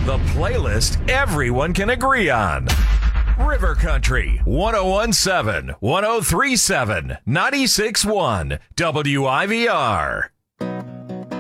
The playlist everyone can agree on. River Country, 1017, 1037, 96.1, WIVR.